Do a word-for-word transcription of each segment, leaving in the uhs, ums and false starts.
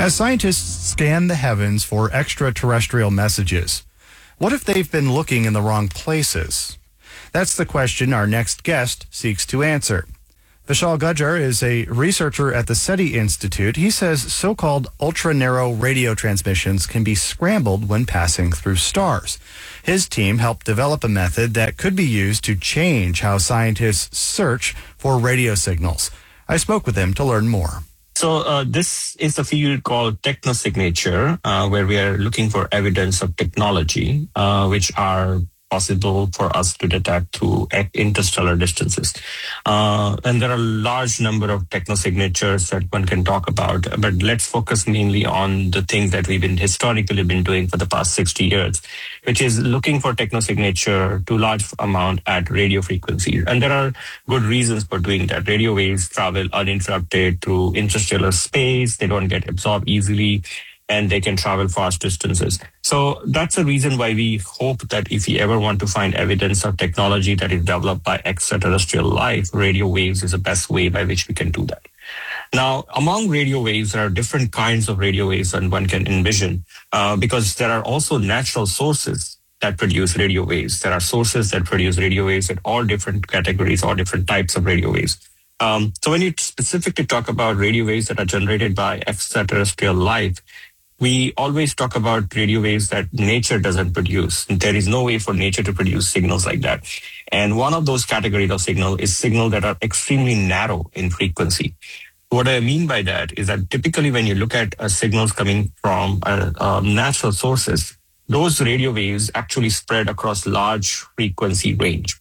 As scientists scan the heavens for extraterrestrial messages, what if they've been looking in the wrong places? That's the question our next guest seeks to answer. Vishal Gujjar is a researcher at the SETI Institute. He says so-called ultra-narrow radio transmissions can be scrambled when passing through stars. His team helped develop a method that could be used to change how scientists search for radio signals. I spoke with him to learn more. So uh, this is a field called technosignature, uh, where we are looking for evidence of technology, uh, which are possible for us to detect through interstellar distances. Uh, and there are a large number of technosignatures that one can talk about, but let's focus mainly on the things that we've been historically been doing for the past sixty years, which is looking for technosignature to large amount at radio frequencies. And there are good reasons for doing that. Radio waves travel uninterrupted through interstellar space. They don't get absorbed easily, and they can travel fast distances. So that's the reason why we hope that if we ever want to find evidence of technology that is developed by extraterrestrial life, radio waves is the best way by which we can do that. Now, among radio waves, there are different kinds of radio waves that one can envision, uh, because there are also natural sources that produce radio waves. There are sources that produce radio waves at all different categories, all different types of radio waves. Um, so when you specifically talk about radio waves that are generated by extraterrestrial life, we always talk about radio waves that nature doesn't produce. There is no way for nature to produce signals like that. And one of those categories of signal is signals that are extremely narrow in frequency. What I mean by that is that typically when you look at uh, signals coming from uh, uh, natural sources, those radio waves actually spread across large frequency range.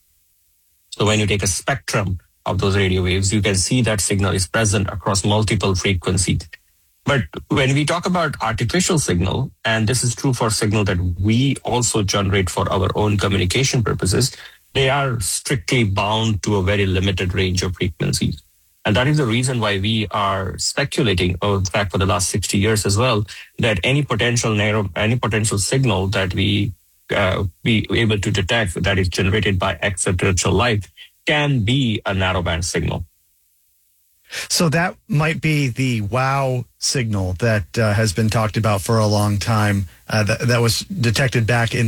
So when you take a spectrum of those radio waves, you can see that signal is present across multiple frequencies. But when we talk about artificial signal, and this is true for signal that we also generate for our own communication purposes, they are strictly bound to a very limited range of frequencies. And that is the reason why we are speculating, or in fact for the last sixty years as well, that any potential narrow, any potential signal that we uh, be able to detect that is generated by extraterrestrial life can be a narrowband signal. So that might be the wow signal that uh, has been talked about for a long time, uh, that, that was detected back in